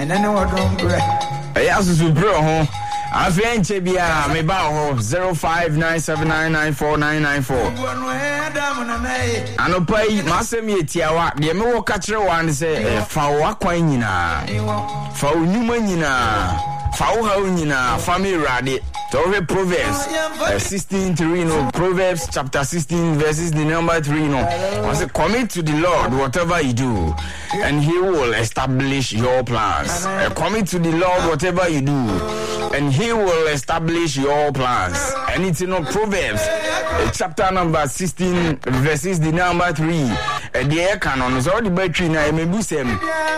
And then what don't break. Yes, bro. I feel Chebia, me bow 0597994994. I no pay Massami Tiawa, the Emo catcher one say, Fawa Quinina, Fau Numanina, Fau Haunina, Family Radi. Proverbs 16 to Reno, Proverbs chapter 16 verses the number 3. No, I say, commit to the Lord whatever you do, and He will establish your plans. Commit to the Lord whatever you do, and He will establish your plans. And it's in Proverbs chapter number 16 verses the number 3. The air canon is all the battery now. Me busem.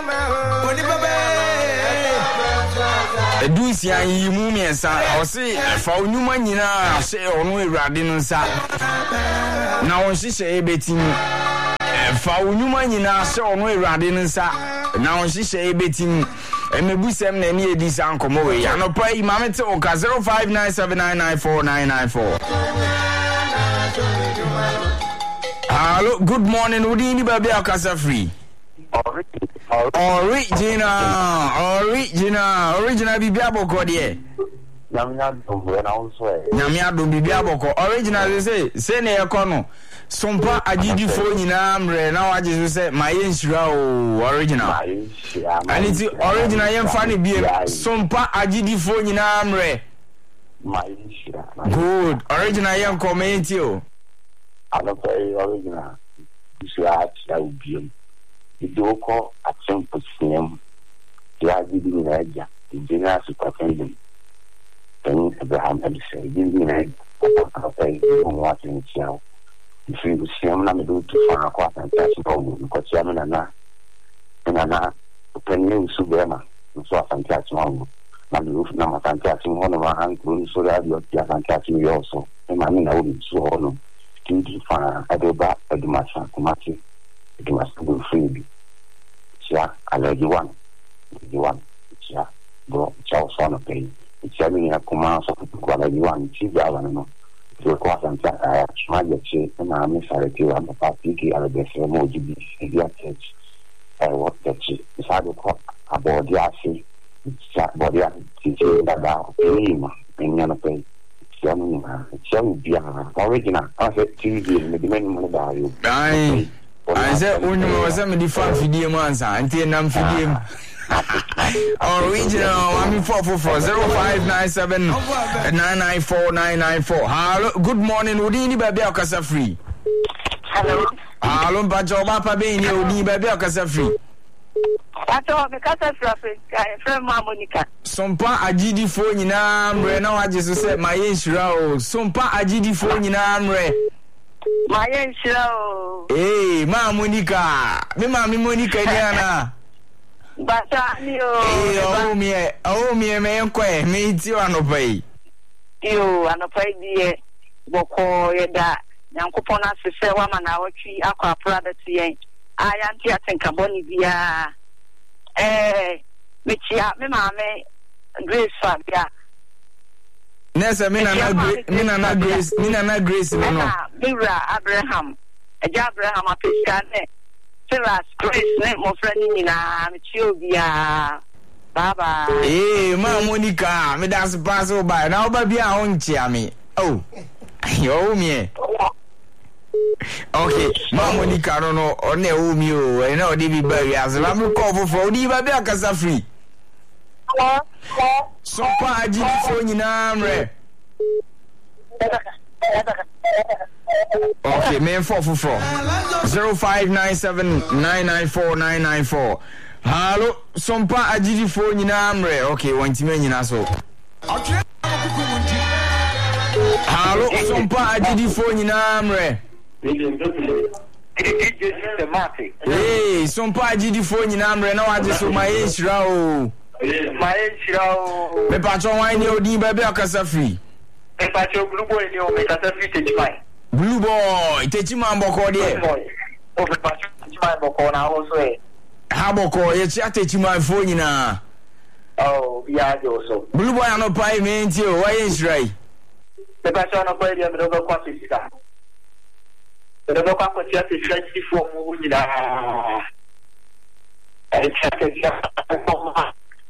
Do see you mummies, or say, for Numa Nina, say, or no radin sa. Now she say, betting for Numa Nina, say, or no radin sa. Now she say, betting and me busem near this uncle Moe. I no pay Mamma Oka 0597994994. Hello, good morning, Udini Baby Casa Free. Original Bibiabo Codie. Namiado Bibiabo, original say near Cono. Sompa Adidi phone in Amre. Now I just say my original. And it's original young funny beer. Sompa Adidi phone in Amre. Good. Original young community. I don't pay original. The Doko at some position, the idea in Nigeria, the general superintendent, then Abraham had said, give me a pay on watching it now. If you will see him, I'm going to find a quarter and touch home because Yaman and I, open new Subema, and so I'm catching home. My roof number and catching one of my hands, so that you're catching me also. And I mean, I wouldn't so on. Do you find a back at the master, Kumaki? It must be free. Yeah, I love you one. Yeah, bro, Charles on a pay. It's having a command of quality one. She's I don't know. The course and I tried to say, and I miss a review on the party. I guess emoji in the church. I work that she decided to talk about the assay. It's that body teaching about him in your pay. It's young original. I said, TV, maybe many money value. I said, when you was a different video, answer, and then I'm video. Original, I'm 44597994994. Hello, good morning, Udini Baby Casa Free. Hello. Hello, Bajoba Pabe, Udini Baby Casa Free. Pato, because I'm from Monica. Sompa Ajidi phone in Amre. Now I just said my insurance. Sompa Ajidi phone in Amre. My show. Hey, Ma Monica. Me Mammy Monica Diana. But me, me, meet you on a pay. You and a pay, dear. Boko, that. Yankopona to say, woman, our tree, aqua product. I am here, think about Bonivia. Which ya, me, mammy, Grace Fabia. Nessa, Mina Grace, Mira Abraham, a Abraham, a Piscane, Sarah Grace, my friend in Chubia. Baba. Eh, Ma Monica, me that's pass over now, baby, I won't cheer me. Oh, you me. Okay, Ma Monica, no, or no, you, and no, David Berry, as I'm called for Diva Casa Free. So far, I did phone in Amre. Okay, man, 444 0597994994. Hello, Sompa Ajidi phone in Amre. Okay, one team in Aso. Hello, Sompa Ajidi phone in Amre. Hey, Sompa Ajidi phone in Amre. Now I just saw my age row. Me patron wine you di baby akasa free. Me patron blue boy ni o me kasa free techimai. Blue boy techimai boko de. O me patron techimai boko na also e. Ha boko ye chia techimai phone nyina. Oh, yeah also. Blue boy no pai me nti o why insrai. Me patron no pai dia me do kwa fisika. Me do kwa kwa tia fisika for mu nyina.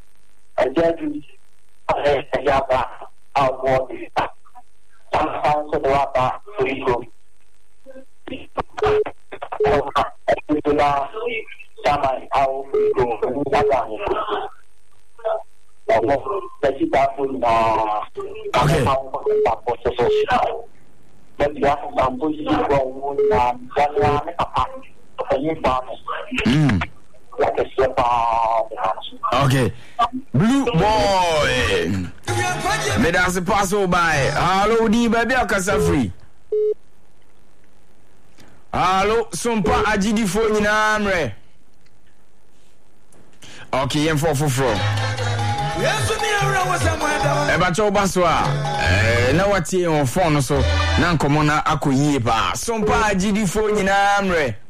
jadi apa awal sama setelah apa itu itulah sama awal itu apa jadi tahun apa sosial dan dia mampu bangun dan apa penyebab okay, Blue Boy. Me that's a pass by. Hello, di baby akasa free. Hello, sumpa agidi phone na amre. Okay, yem for. Eba choba so na wati on phone so na nkomo na akoyie pa. Sumpa agidi phone na amre.